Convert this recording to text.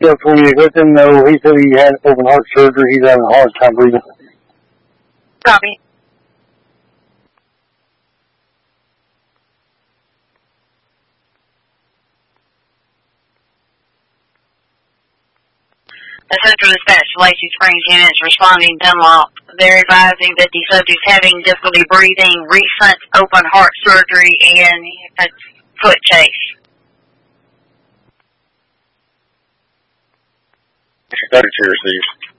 Yeah, 28. Let them know. He said he had open heart surgery. He's having a hard time breathing. Copy. The Central Dispatch Lacey Springs units responding Dunlop. They're advising that the subject's having difficulty breathing, recent open heart surgery, and a foot chase. 32 received.